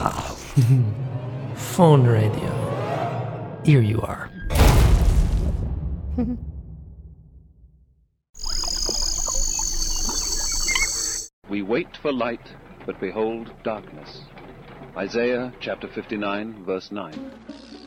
Phone radio. Here you are. We wait for light, but behold darkness. Isaiah chapter 59, verse 9.